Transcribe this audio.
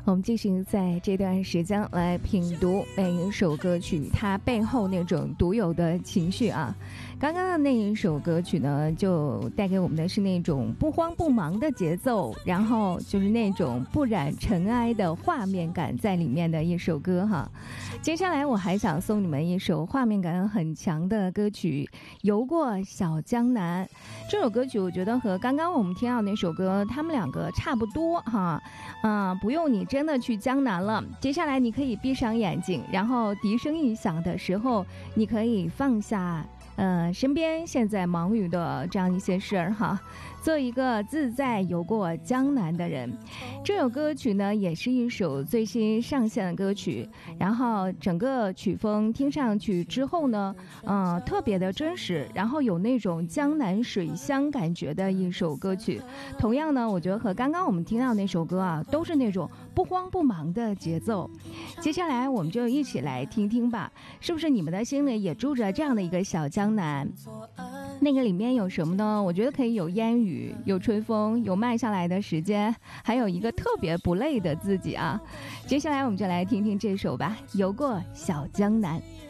我们继续在这段时间来品读每一首歌曲它背后那种独有的情绪啊。刚刚的那一首歌曲呢，就带给我们的是那种不慌不忙的节奏，然后就是那种不染尘埃的画面感在里面的一首歌哈。接下来我还想送你们一首画面感很强的歌曲《游过小江南》。这首歌曲我觉得和刚刚我们听到那首歌他们两个差不多哈。不用你真的去江南了，接下来你可以闭上眼睛，然后笛声一响的时候，你可以放下身边现在忙于的这样一些事儿哈，做一个自在游过江南的人。这首歌曲呢也是一首最新上线的歌曲，然后整个曲风听上去之后呢特别的真实，然后有那种江南水乡感觉的一首歌曲。同样呢，我觉得和刚刚我们听到那首歌啊都是那种不慌不忙的节奏。接下来我们就一起来听听吧，是不是你们的心里也住着这样的一个小江南？那个里面有什么呢？我觉得可以有烟雨，有吹风，有慢下来的时间，还有一个特别不累的自己啊。接下来我们就来听听这首吧，游过小江南。